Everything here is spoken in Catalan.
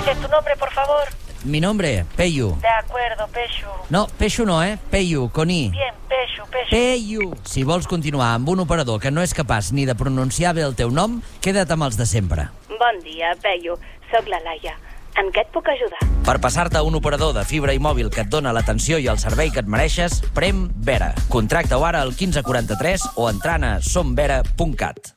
dices tu nombre, por favor? Mi nombre, Peyu. De acuerdo, Peyu. No, Peixo no, Peyu, con I. Bien, Peyu. Peyu. Si vols continuar amb un operador que no és capaç ni de pronunciar bé el teu nom, queda't amb els de sempre. Bon dia, Peyu. Soc la Laia. En què et puc ajudar? Per passar-te a un operador de fibra i mòbil que et dona l'atenció i el servei que et mereixes, prem Vera. Contracta-ho ara al 1543 o entrant a somvera.cat.